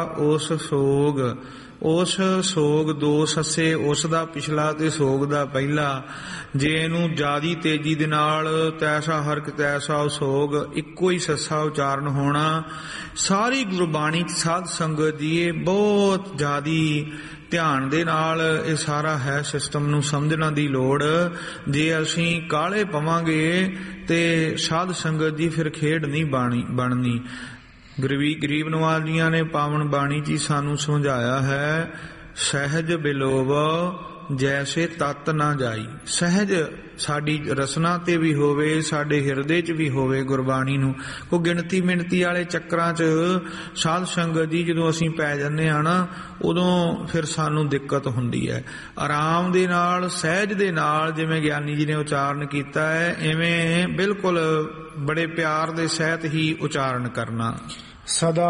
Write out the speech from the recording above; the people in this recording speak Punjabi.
ਉਸ ਸੋਗ, ਉਸ ਸੋਗ ਦੋ ਸੱਸੇ, ਉਸ ਦਾ ਪਿਛਲਾ ਤੇ ਸੋਗ ਦਾ ਪਹਿਲਾ। ਜੇ ਇਹਨੂੰ ਜ਼ਿਆਦੀ ਤੇਜ਼ੀ ਦੇ ਨਾਲ ਤੈਸਾ ਹਰਕ ਤੈਸਾ ਸੋਗ, ਇੱਕੋ ਹੀ ਸੱਸਾ ਉਚਾਰਨ ਹੋਣਾ। ਸਾਰੀ ਗੁਰਬਾਣੀ ਸਾਧ ਸੰਗਤ ਦੀ ਇਹ ਬਹੁਤ ਜ਼ਿਆਦੀ ਧਿਆਨ ਦੇ ਨਾਲ ਇਹ ਸਾਰਾ ਹੈ ਸਿਸਟਮ ਨੂੰ ਸਮਝਣਾ ਦੀ ਲੋੜ। ਜੇ ਅਸੀਂ ਕਾਹਲੇ ਪਵਾਂਗੇ ਤੇ ਸਾਧ ਸੰਗਤ ਦੀ ਫਿਰ ਖੇਡ ਨਹੀਂ ਬਣਨੀ। ਗਰੀਬ ਨਵਾਜ਼ ਜੀਆਂ ਨੇ ਪਾਵਨ ਬਾਣੀ 'ਚ ਸਾਨੂੰ ਸਮਝਾਇਆ ਹੈ, ਸਹਿਜ ਬਿਲੋਵ ਜੈਸੇ ਤਤ ਨਾ ਜਾਈ। ਸਹਿਜ ਸਾਡੀ ਰਸਨਾ ਤੇ ਵੀ ਹੋਵੇ, ਸਾਡੇ ਹਿਰਦੇ 'ਚ ਵੀ ਹੋਵੇ ਗੁਰਬਾਣੀ ਨੂੰ। ਕੋਈ ਗਿਣਤੀ ਮਿਣਤੀ ਵਾਲੇ ਚੱਕਰਾਂ 'ਚ ਸਾਧ ਸੰਗਤ ਦੀ ਜਦੋਂ ਅਸੀਂ ਪੈ ਜਾਂਦੇ ਹਾਂ ਨਾ, ਉਦੋਂ ਫਿਰ ਸਾਨੂੰ ਦਿੱਕਤ ਹੁੰਦੀ ਹੈ। ਆਰਾਮ ਦੇ ਨਾਲ, ਸਹਿਜ ਦੇ ਨਾਲ, ਜਿਵੇਂ ਗਿਆਨੀ ਜੀ ਨੇ ਉਚਾਰਨ ਕੀਤਾ ਹੈ, ਇਵੇਂ ਬਿਲਕੁਲ ਬੜੇ ਪਿਆਰ ਦੇ ਸਹਿਤ ਹੀ ਉਚਾਰਨ ਕਰਨਾ। ਸਦਾ